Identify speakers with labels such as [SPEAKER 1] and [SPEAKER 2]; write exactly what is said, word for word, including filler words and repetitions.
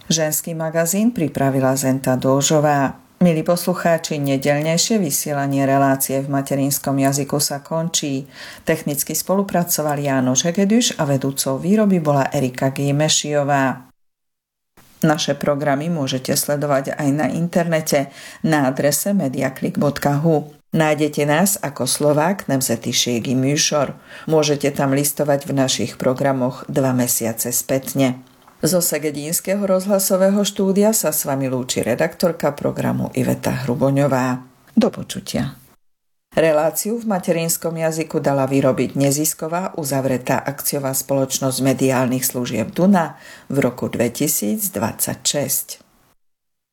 [SPEAKER 1] Ženský magazín pripravila Zenta Dôžová. Milí poslucháči, nedeľnejšie vysielanie relácie v materinskom jazyku sa končí. Technicky spolupracovali Jánoš Hegedüš a vedúcou výroby bola Erika Gímešiová. Naše programy môžete sledovať aj na internete na adrese mediaklik bodka hu. Nájdete nás ako Slovák Nemzetiségi műsor. Môžete tam listovať v našich programoch dva mesiace spätne. Zo Segedínskeho rozhlasového štúdia sa s vami lúči redaktorka programu Iveta Hruboňová. Do počutia. Reláciu v materinskom jazyku dala vyrobiť nezisková uzavretá akciová spoločnosť mediálnych služieb Duna v roku dvetisícdvadsaťšesť.